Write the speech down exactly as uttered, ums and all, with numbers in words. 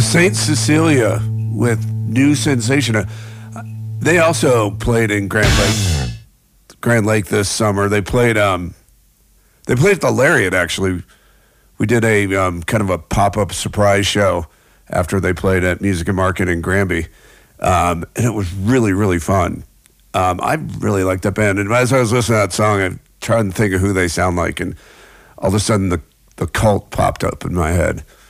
Saint Cecilia with New Sensation. Uh, They also played in Grand Lake, Grand Lake this summer. They played, um, they played at the Lariat. Actually, we did a um, kind of a pop-up surprise show after they played at Music and Market in Granby, um, and it was really, really fun. Um, I really liked that band, and as I was listening to that song, I tried to think of who they sound like, and all of a sudden, the the Cult popped up in my head.